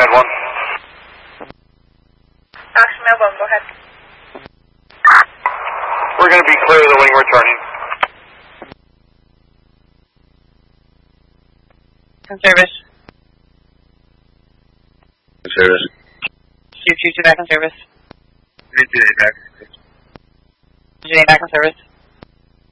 Med 1. Action Med 1, go ahead. We're going to be clear of the wing we're turning. In service. In service. Chief, back in service. Engineer back. Engineer back in service.